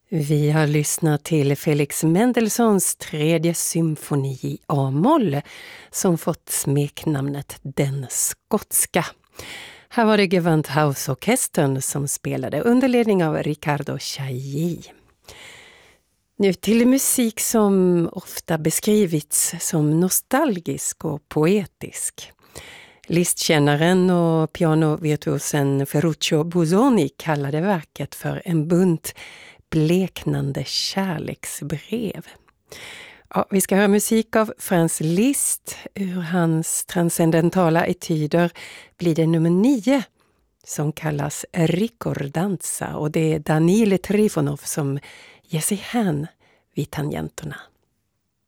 Vi har lyssnat till Felix Mendelssohns tredje symfoni i A-moll som fått smeknamnet Den skotska. Här var det Gewandhausorkestern som spelade under ledning av Riccardo Chailly. Nu till musik som ofta beskrivits som nostalgisk och poetisk. Listkännaren och pianovirtuosen Ferruccio Busoni kallade verket för en bunt bleknande kärleksbrev. Ja, vi ska höra musik av Franz Liszt. Ur hans transcendentala etyder blir det nummer 9 som kallas Ricordanza, och det är Daniele Trifonov som ger sig hän vid tangenterna.